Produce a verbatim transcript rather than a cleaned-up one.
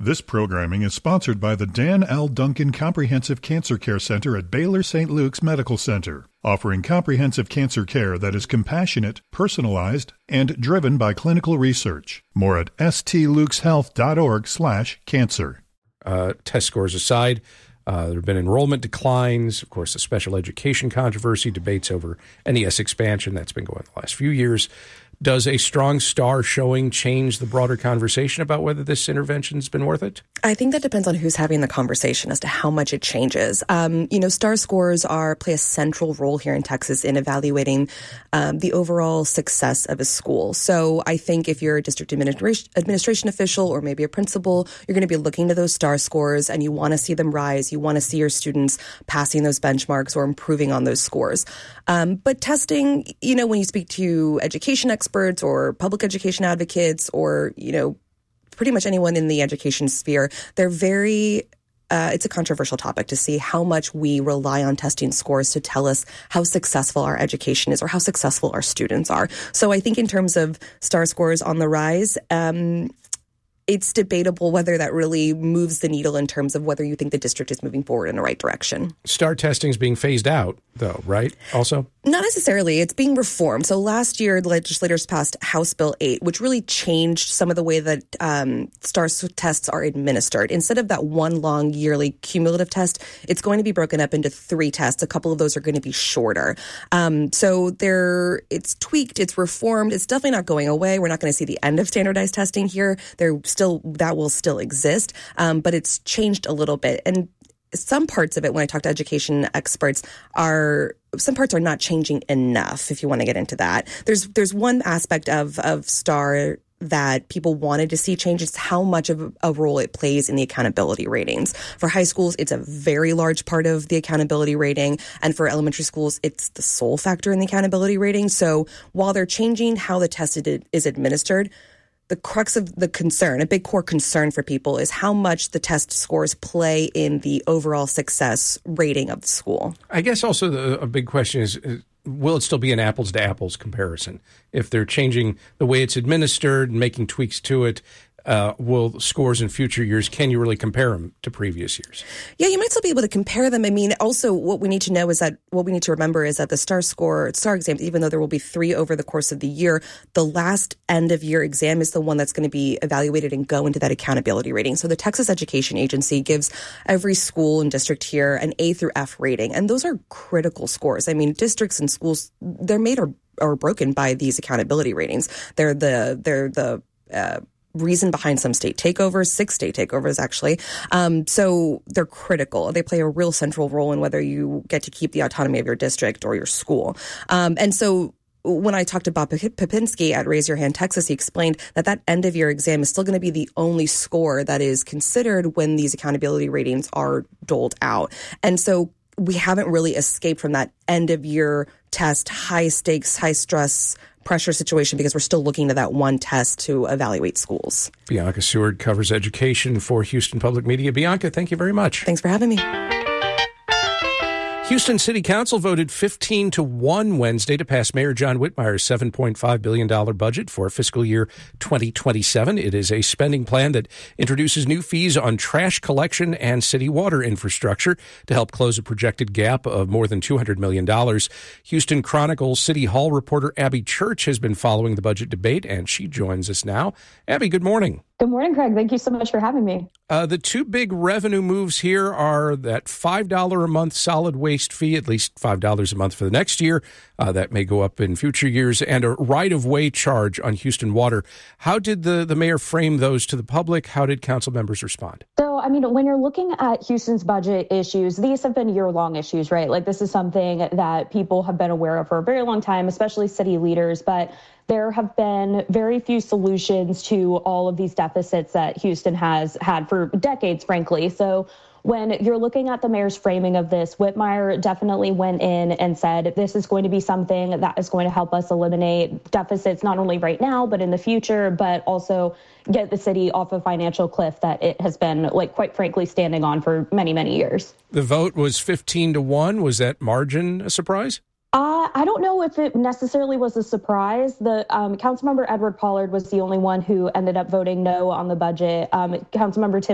This programming is sponsored by the Dan L. Duncan Comprehensive Cancer Care Center at Baylor Saint Luke's Medical Center, offering comprehensive cancer care that is compassionate, personalized, and driven by clinical research. More at stlukeshealth.org slash cancer. Uh, test scores aside, uh, there have been enrollment declines, of course, the special education controversy, debates over N E S expansion that's been going the last few years. Does a strong STAR showing change the broader conversation about whether this intervention's been worth it? I think that depends on who's having the conversation as to how much it changes. Um, you know, STAR scores are play a central role here in Texas in evaluating um, the overall success of a school. So I think if you're a district administration, administration official or maybe a principal, you're going to be looking to those STAR scores and you want to see them rise. You want to see your students passing those benchmarks or improving on those scores. Um, but testing, you know, when you speak to education experts or public education advocates or, you know, pretty much anyone in the education sphere, they're very, uh, it's a controversial topic to see how much we rely on testing scores to tell us how successful our education is or how successful our students are. So I think in terms of STAR scores on the rise, um, it's debatable whether that really moves the needle in terms of whether you think the district is moving forward in the right direction. STAR testing is being phased out, though, right? Also? Not necessarily. It's being reformed. So last year, the legislators passed House Bill eight, which really changed some of the way that um, STAR tests are administered. Instead of that one long yearly cumulative test, it's going to be broken up into three tests. A couple of those are going to be shorter. Um, so they're, it's tweaked, it's reformed. It's definitely not going away. We're not going to see the end of standardized testing here. There still, that will still exist, um, but it's changed a little bit. And some parts of it, when I talk to education experts, are some parts are not changing enough. If you want to get into that, there's there's one aspect of of STAR that people wanted to see change. It's how much of a role it plays in the accountability ratings. For high schools, it's a very large part of the accountability rating, and for elementary schools, it's the sole factor in the accountability rating. So while they're changing how the test is administered, the crux of the concern, a big core concern for people, is how much the test scores play in the overall success rating of the school. I guess also the, a big question is, is, will it still be an apples-to-apples comparison? If they're changing the way it's administered and making tweaks to it, Uh, will scores in future years, can you really compare them to previous years? Yeah, you might still be able to compare them. I mean, also what we need to know is that, what we need to remember is that the STAR score, STAR exams, even though there will be three over the course of the year, the last end of year exam is the one that's going to be evaluated and go into that accountability rating. So the Texas Education Agency gives every school and district here an A through F rating, and those are critical scores. I mean, districts and schools, they're made or, or broken by these accountability ratings. They're the, they're the, uh, reason behind some state takeovers, six state takeovers, actually. Um, so they're critical. They play a real central role in whether you get to keep the autonomy of your district or your school. Um, and so when I talked to Bob Popinski at Raise Your Hand Texas, he explained that that end-of-year exam is still going to be the only score that is considered when these accountability ratings are doled out. And so we haven't really escaped from that end-of-year test, high-stakes, high-stress pressure situation, because we're still looking to that one test to evaluate schools. Bianca Seward covers education for Houston Public Media. Bianca, thank you very much. Thanks for having me. Houston City Council voted fifteen to one Wednesday to pass Mayor John Whitmire's seven point five billion dollars budget for fiscal year twenty twenty-seven. It is a spending plan that introduces new fees on trash collection and city water infrastructure to help close a projected gap of more than two hundred million dollars. Houston Chronicle City Hall reporter Abby Church has been following the budget debate, and she joins us now. Abby, good morning. Good morning, Craig. Thank you so much for having me. Uh, the two big revenue moves here are that five dollars a month solid waste fee, at least five dollars a month for the next year. Uh, that may go up in future years, and a right-of-way charge on Houston Water. How did the, the mayor frame those to the public? How did council members respond? So, I mean, when you're looking at Houston's budget issues, these have been year-long issues, right? Like, this is something that people have been aware of for a very long time, especially city leaders. But there have been very few solutions to all of these deficits that Houston has had for decades, frankly. So when you're looking at the mayor's framing of this, Whitmire definitely went in and said, this is going to be something that is going to help us eliminate deficits, not only right now, but in the future, but also get the city off a financial cliff that it has been, like, quite frankly, standing on for many, many years. The vote was fifteen to one. Was that margin a surprise? Uh, I don't know if it necessarily was a surprise. The um, Councilmember Edward Pollard was the only one who ended up voting no on the budget. Um, Councilmember Tim